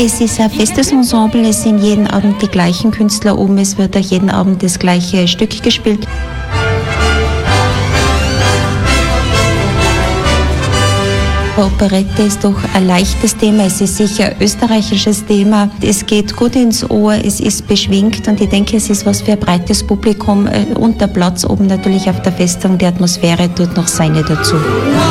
Es ist ein festes Ensemble, es sind jeden Abend die gleichen Künstler oben, es wird auch jeden Abend das gleiche Stück gespielt. Operette ist doch ein leichtes Thema, es ist sicher ein österreichisches Thema. Es geht gut ins Ohr, es ist beschwingt und ich denke, es ist was für ein breites Publikum. Und der Platz oben natürlich auf der Festung, die Atmosphäre tut noch seine dazu.